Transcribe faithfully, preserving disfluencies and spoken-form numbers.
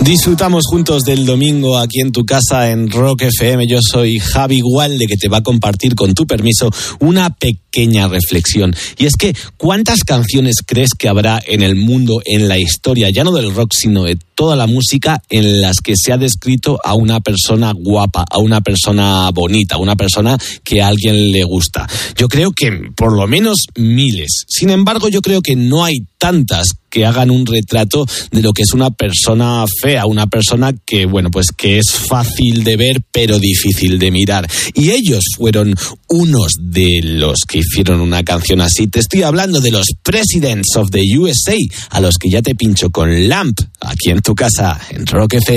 Disfrutamos juntos del domingo aquí en tu casa en Rock F M. Yo soy Javi Gualde, que te va a compartir, con tu permiso, una pequeña reflexión. Y es que, ¿cuántas canciones crees que habrá en el mundo, en la historia, ya no del rock, sino de toda la música, en las que se ha descrito a una persona guapa, a una persona bonita, a una persona que a alguien le gusta? Yo creo que por lo menos miles. Sin embargo, yo creo que no hay tantas que hagan un retrato de lo que es una persona fea, una persona que, bueno, pues que es fácil de ver pero difícil de mirar. Y ellos fueron unos de los que hicieron una canción así. Te estoy hablando de los Presidents of the U S A, a los que ya te pincho con Lamp, aquí en tu casa, en Rock F M.